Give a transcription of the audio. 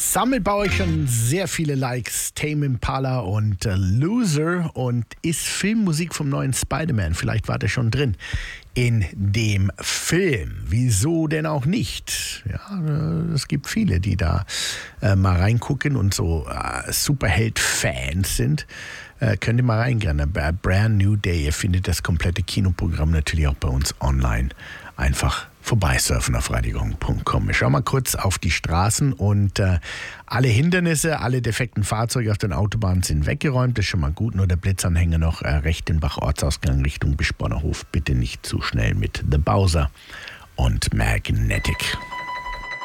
Sammelt bei euch schon sehr viele Likes. Tame Impala und Loser. Und ist Filmmusik vom neuen Spider-Man? Vielleicht war der schon drin in dem Film. Wieso denn auch nicht? Ja, es gibt viele, die da mal reingucken und so Superheld-Fans sind. Könnt ihr mal reingehen. Bei Brand New Day. Ihr findet das komplette Kinoprogramm natürlich auch bei uns online. Einfach vorbeisurfen auf radiogong.com. Wir schauen mal kurz auf die Straßen und alle Hindernisse, alle defekten Fahrzeuge auf den Autobahnen sind weggeräumt. Das ist schon mal gut. Nur der Blitzanhänger noch recht den Bach-Ortsausgang Richtung Bischborner Hof. Bitte nicht zu schnell mit The Bowser und Magnetic.